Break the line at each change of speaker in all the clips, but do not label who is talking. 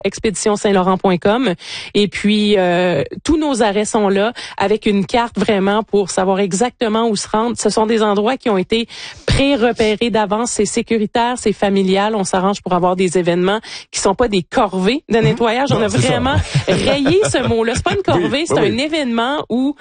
expéditionsaintlaurent.com. Et puis, tous nos arrêts sont là avec une carte vraiment pour savoir exactement où se rendre. Ce sont des endroits qui ont été pré-repérés d'avance. C'est sécuritaire, c'est familial. On s'arrange pour avoir des événements qui sont pas des corvées de nettoyage. On a vraiment rayé ce mot-là. C'est pas une corvée, c'est un événement où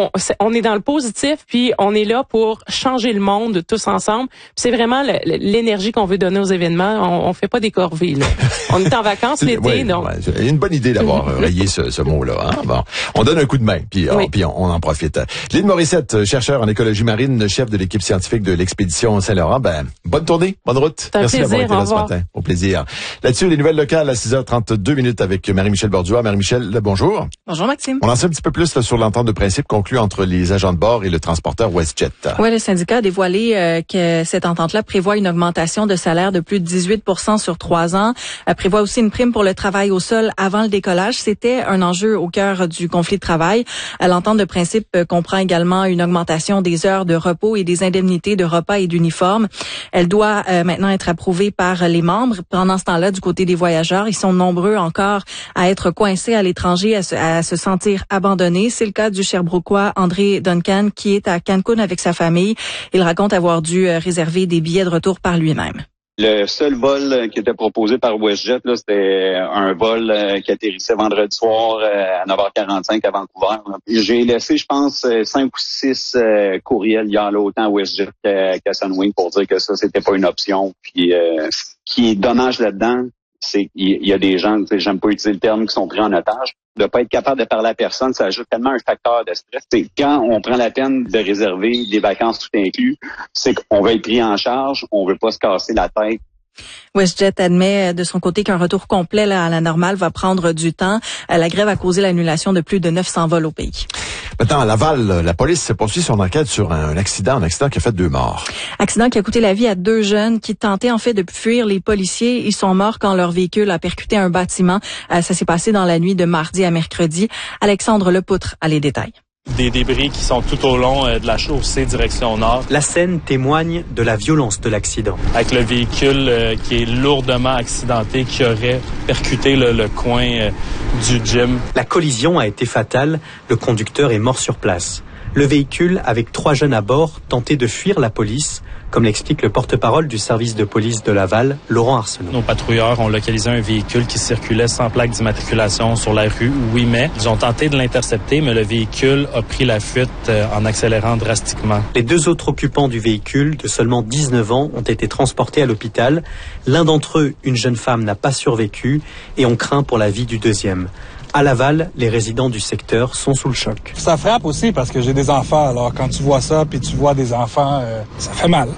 on est dans le positif, puis on est là pour changer le monde tous ensemble. Puis c'est vraiment l'énergie qu'on veut donner aux événements. On fait pas des corvées, là. On est en vacances l'été, donc.
Ouais, c'est une bonne idée d'avoir rayé ce mot-là. Hein? Bon, on donne un coup de main, puis on en profite. Lynn Morissette, chercheur en écologie marine, chef de l'équipe scientifique de l'expédition Saint-Laurent. Bonne tournée, bonne route. Merci d'avoir été là ce matin. Au plaisir. Là-dessus, les nouvelles locales à 6h32 avec Marie-Michel Borduas. Marie-Michel, bonjour.
Bonjour Maxime.
On en sait un petit peu plus sur l'entente de principe conclue entre les agents de bord et le transporteur WestJet.
Oui, le syndicat a dévoilé que cette entente-là prévoit une augmentation de salaire de plus de 18% sur 3 ans. Elle prévoit aussi une prime pour le travail au sol avant le décollage. C'était un enjeu au cœur du conflit de travail. L'entente de principe comprend également une augmentation des heures de repos et des indemnités de repas et d'uniforme. Elle doit maintenant être approuvée par les membres. Pendant ce temps-là, du côté des voyageurs, ils sont nombreux encore à être coincés à l'étranger, à se sentir abandonnés. C'est le cas du Sherbrookeois André Duncan qui est à Cancun avec sa famille. Il raconte avoir dû réserver des billets de retour par lui-même.
Le seul vol qui était proposé par WestJet, là, c'était un vol qui atterrissait vendredi soir à 9h45 à Vancouver. Là. J'ai laissé, je pense, 5 ou 6 courriels hier, là, autant à WestJet qu'à Sunwing pour dire que ça, c'était pas une option. Puis, ce qui est dommage là-dedans, c'est qu'il y a des gens, j'aime pas utiliser le terme, qui sont pris en otage. De pas être capable de parler à personne, ça ajoute tellement un facteur de stress. Quand on prend la peine de réserver des vacances tout inclus, c'est qu'on veut être pris en charge, on veut pas se casser la tête.
WestJet admet de son côté qu'un retour complet à la normale va prendre du temps. La grève a causé l'annulation de plus de 900 vols au pays.
Maintenant, à Laval, la police poursuit son enquête sur un accident qui a fait 2 morts.
Accident qui a coûté la vie à 2 jeunes qui tentaient en fait de fuir les policiers. Ils sont morts quand leur véhicule a percuté un bâtiment. Ça s'est passé dans la nuit de mardi à mercredi. Alexandre Lepoutre a les détails.
Des débris qui sont tout au long de la chaussée direction nord.
La scène témoigne de la violence de l'accident.
Avec le véhicule qui est lourdement accidenté, qui aurait percuté le coin du gym.
La collision a été fatale. Le conducteur est mort sur place. Le véhicule, avec 3 jeunes à bord, tentait de fuir la police, comme l'explique le porte-parole du service de police de Laval, Laurent Arsenault.
Nos patrouilleurs ont localisé un véhicule qui circulait sans plaque d'immatriculation sur la rue 8 mai. Ils ont tenté de l'intercepter, mais le véhicule a pris la fuite en accélérant drastiquement.
Les 2 autres occupants du véhicule, de seulement 19 ans, ont été transportés à l'hôpital. L'un d'entre eux, une jeune femme, n'a pas survécu et on craint pour la vie du deuxième. À Laval, les résidents du secteur sont sous le choc.
Ça frappe aussi parce que j'ai des enfants. Alors quand tu vois ça, puis tu vois des enfants, ça fait mal.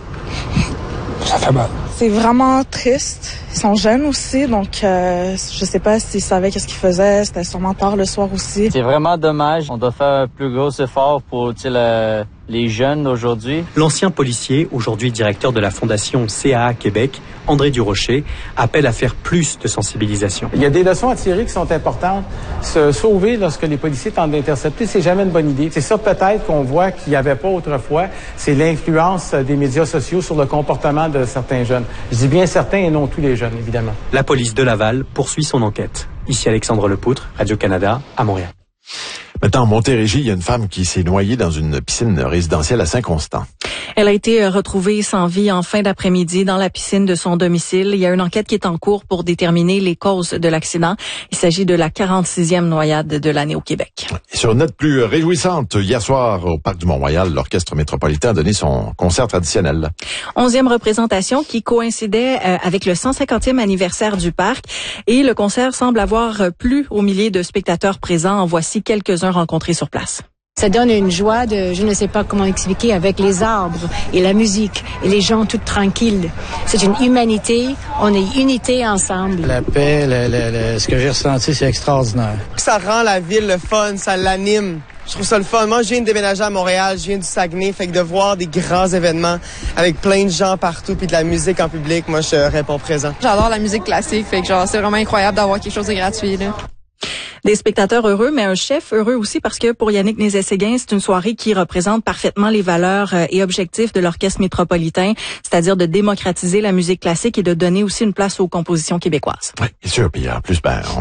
Ça fait mal.
C'est vraiment triste. Ils sont jeunes aussi, donc je sais pas s'ils savaient qu'est-ce qu'ils faisaient. C'était sûrement tard le soir aussi.
C'est vraiment dommage. On doit faire un plus gros effort pour les jeunes d'aujourd'hui.
L'ancien policier, aujourd'hui directeur de la fondation CAA Québec, André Durocher, appelle à faire plus de sensibilisation.
Il y a des leçons à tirer qui sont importantes. Se sauver lorsque les policiers tentent d'intercepter, c'est jamais une bonne idée. C'est ça peut-être qu'on voit qu'il n'y avait pas autrefois, c'est l'influence des médias sociaux sur le comportement de certains jeunes. Je dis bien certains et non tous les jeunes, évidemment.
La police de Laval poursuit son enquête. Ici Alexandre Lepoutre, Radio-Canada, à Montréal.
Maintenant, en Montérégie, il y a une femme qui s'est noyée dans une piscine résidentielle à Saint-Constant.
Elle a été retrouvée sans vie en fin d'après-midi dans la piscine de son domicile. Il y a une enquête qui est en cours pour déterminer les causes de l'accident. Il s'agit de la 46e noyade de l'année au Québec.
Et sur une note plus réjouissante, hier soir, au Parc du Mont-Royal, l'Orchestre métropolitain a donné son concert traditionnel.
11e représentation qui coïncidait avec le 150e anniversaire du parc. Et le concert semble avoir plu aux milliers de spectateurs présents. En voici quelques-uns rencontrés sur place.
Ça donne une joie de, je ne sais pas comment expliquer, avec les arbres et la musique et les gens tout tranquilles. C'est une humanité, on est unité ensemble.
La paix, ce que j'ai ressenti, c'est extraordinaire.
Ça rend la ville le fun, ça l'anime. Je trouve ça le fun. Moi, je viens de déménager à Montréal, je viens du Saguenay, fait que de voir des grands événements avec plein de gens partout puis de la musique en public, moi, je réponds présent.
J'adore la musique classique, fait que genre, c'est vraiment incroyable d'avoir quelque chose de gratuit, là.
Des spectateurs heureux, mais un chef heureux aussi parce que pour Yannick Nézet-Séguin, c'est une soirée qui représente parfaitement les valeurs et objectifs de l'Orchestre métropolitain, c'est-à-dire de démocratiser la musique classique et de donner aussi une place aux compositions québécoises.
Oui, bien sûr. Puis en plus,